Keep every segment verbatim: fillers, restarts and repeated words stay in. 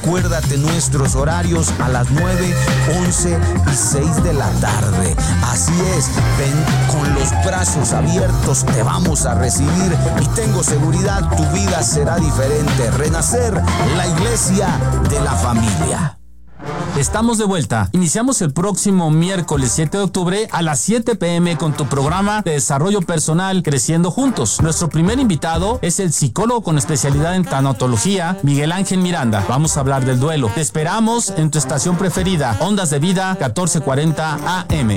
Acuérdate nuestros horarios a las nueve, once y seis de la tarde. Así es, ven con los brazos abiertos, te vamos a recibir y tengo seguridad, tu vida será diferente. Renacer, la iglesia de la familia. Estamos de vuelta. Iniciamos el próximo miércoles siete de octubre a las siete pe eme con tu programa de desarrollo personal Creciendo Juntos. Nuestro primer invitado es el psicólogo con especialidad en tanatología, Miguel Ángel Miranda. Vamos a hablar del duelo. Te esperamos en tu estación preferida, Ondas de Vida catorce cuarenta A M.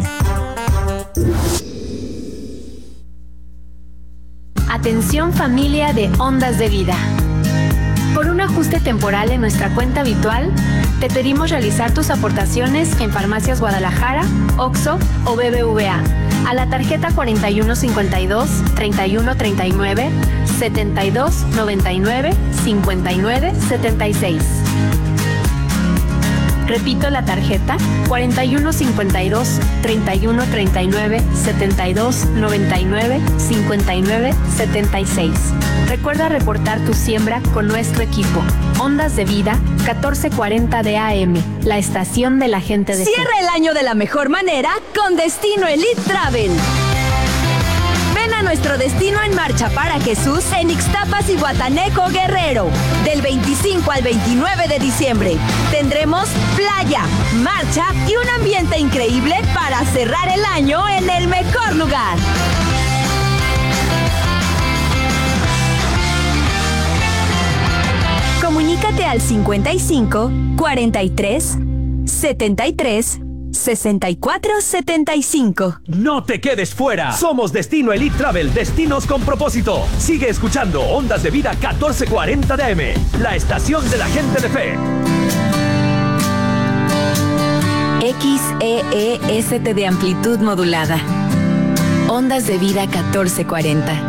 Atención familia de Ondas de Vida. Por un ajuste temporal en nuestra cuenta habitual, te pedimos realizar tus aportaciones en Farmacias Guadalajara, Oxxo o B B V A a la tarjeta cuarenta y uno cincuenta y dos, treinta y uno treinta y nueve, setenta y dos noventa y nueve, cincuenta y nueve setenta y seis. Repito la tarjeta cuarenta y uno cincuenta y dos, treinta y uno treinta y nueve, setenta y dos noventa y nueve, cincuenta y nueve setenta y seis. Recuerda reportar tu siembra con nuestro equipo. Ondas de Vida catorce cuarenta de A M, la estación de la gente de fe. Cierra el año de la mejor manera con Destino Elite Travel. Ven a nuestro destino en marcha para Jesús en Ixtapas y Guatanejo, Guerrero. Del veinticinco al veintinueve de diciembre tendremos playa, marcha y un ambiente increíble para cerrar el año en el mejor lugar. Comunícate al cincuenta y cinco, cuarenta y tres, setenta y tres, sesenta y cuatro setenta y cinco. No te quedes fuera. Somos Destino Elite Travel, destinos con propósito. Sigue escuchando Ondas de Vida catorce cuarenta de A M, la estación de la gente de fe. X E E S T de amplitud modulada. Ondas de Vida catorce cuarenta.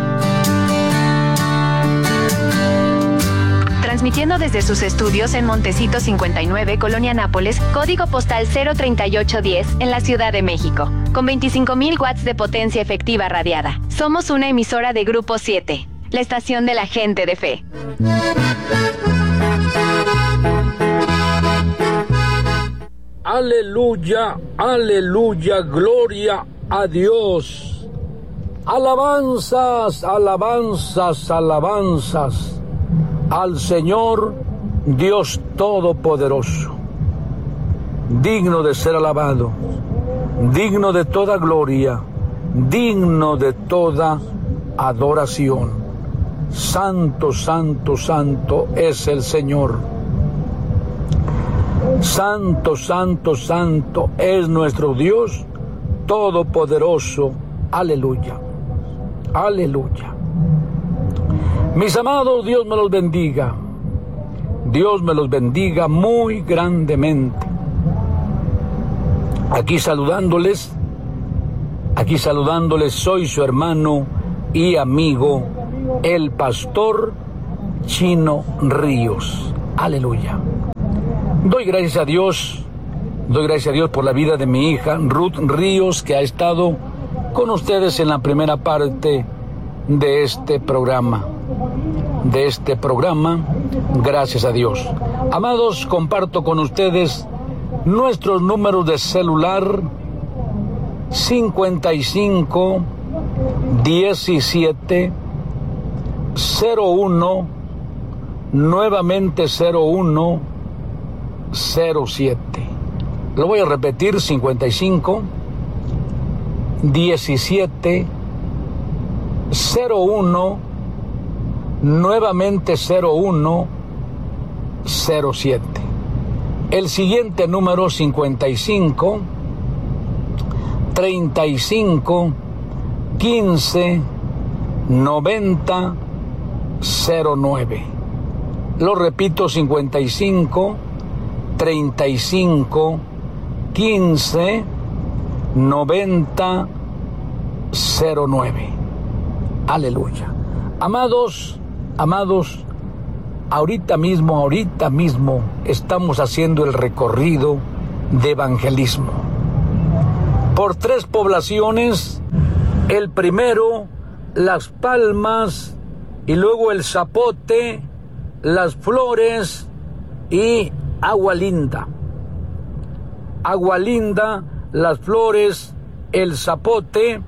Transmitiendo desde sus estudios en Montecito cincuenta y nueve, Colonia Nápoles, código postal cero treinta y ocho diez, en la Ciudad de México, con veinticinco mil watts de potencia efectiva radiada. Somos una emisora de Grupo siete, la estación de la gente de fe. Aleluya, aleluya, gloria a Dios. Alabanzas, alabanzas, alabanzas al Señor Dios Todopoderoso, digno de ser alabado, digno de toda gloria, digno de toda adoración. Santo, santo, santo es el Señor. Santo, santo, santo es nuestro Dios Todopoderoso. Aleluya, aleluya. Mis amados, Dios me los bendiga. Dios me los bendiga muy grandemente. Aquí saludándoles, aquí saludándoles, soy su hermano y amigo, el pastor Chino Ríos. Aleluya. Doy gracias a Dios, doy gracias a Dios por la vida de mi hija Ruth Ríos, que ha estado con ustedes en la primera parte de este programa. de este programa, gracias a Dios. Amados, comparto con ustedes nuestros números de celular: cincuenta y cinco, diecisiete, cero uno, nuevamente cero uno, cero siete. Lo voy a repetir: cincuenta y cinco, diecisiete, cero uno, nuevamente cero uno, cero siete. El siguiente número: cincuenta y cinco, treinta y cinco, quince, noventa, cero nueve. Lo repito: cincuenta y cinco, treinta y cinco, quince, noventa, cero nueve. Aleluya. Amados, amados, ahorita mismo, ahorita mismo estamos haciendo el recorrido de evangelismo por tres poblaciones. El primero, Las Palmas, y luego El Zapote, Las Flores y Agua Linda. Agua Linda, Las Flores, El Zapote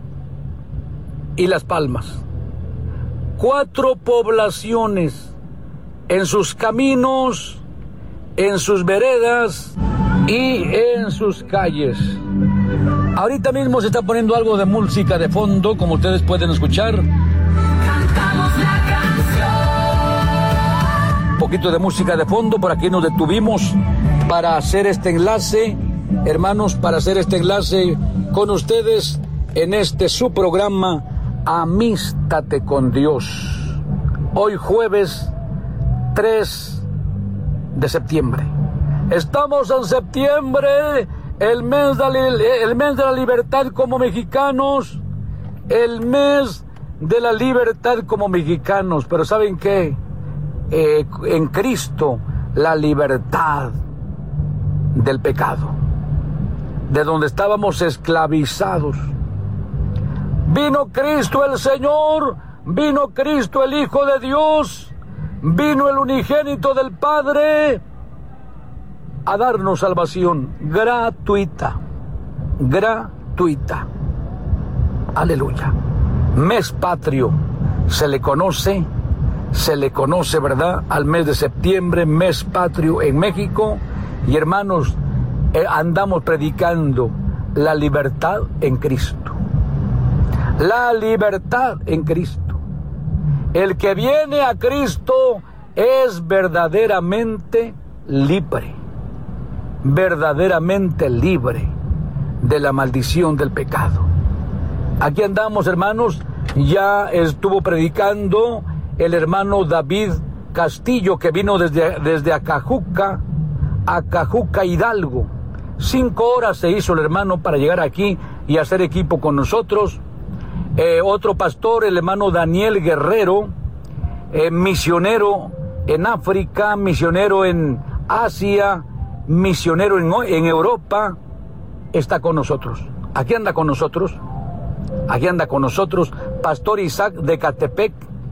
y Las Palmas. Cuatro poblaciones en sus caminos, en sus veredas y en sus calles. Ahorita mismo se está poniendo algo de música de fondo, como ustedes pueden escuchar. Cantamos la canción. Un poquito de música de fondo, por aquí nos detuvimos para hacer este enlace, hermanos, para hacer este enlace con ustedes en este su programa Amístate con Dios. Hoy jueves tres de septiembre. Estamos en septiembre, el mes de la, el mes de la libertad como mexicanos, el mes de la libertad como mexicanos. Pero ¿saben qué? Eh, en Cristo, la libertad del pecado, de donde estábamos esclavizados. Vino Cristo el Señor, vino Cristo el Hijo de Dios, vino el unigénito del Padre a darnos salvación gratuita, gratuita. Aleluya. Mes patrio se le conoce, se le conoce, ¿verdad? Al mes de septiembre, mes patrio en México. Y hermanos, eh, andamos predicando la libertad en Cristo. La libertad en Cristo. El que viene a Cristo es verdaderamente libre. Verdaderamente libre de la maldición del pecado. Aquí andamos, hermanos. Ya estuvo predicando el hermano David Castillo, que vino desde, desde Acajuca, Acajuca, Hidalgo. Cinco horas se hizo el hermano para llegar aquí y hacer equipo con nosotros. Eh, otro pastor, el hermano Daniel Guerrero, eh, misionero en África, misionero en Asia, misionero en, en Europa, está con nosotros. Aquí anda con nosotros. Aquí anda con nosotros Pastor Isaac de Catepec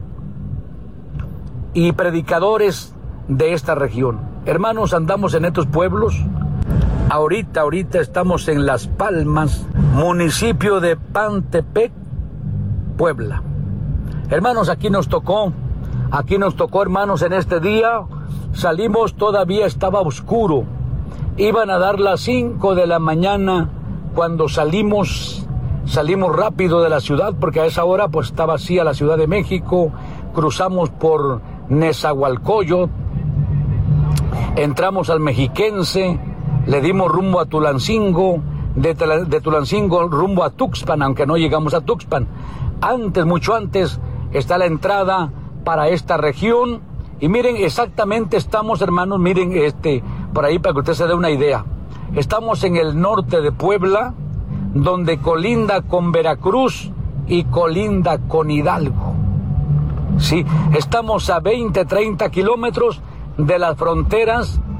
y predicadores de esta región. Hermanos, andamos en estos pueblos. Ahorita, ahorita estamos en Las Palmas, municipio de Pantepec, Puebla. Hermanos, aquí nos tocó, aquí nos tocó, hermanos, en este día. Salimos, todavía estaba oscuro. Iban a dar las cinco de la mañana cuando salimos, salimos rápido de la ciudad, porque a esa hora pues está vacía la Ciudad de México. Cruzamos por Nezahualcóyotl, entramos al Mexiquense, le dimos rumbo a Tulancingo, de, de Tulancingo rumbo a Tuxpan, aunque no llegamos a Tuxpan. Antes, mucho antes, está la entrada para esta región. Y miren, exactamente estamos, hermanos, miren, este, por ahí para que usted se dé una idea. Estamos en el norte de Puebla, donde colinda con Veracruz y colinda con Hidalgo. Sí, estamos a veinte, treinta kilómetros de las fronteras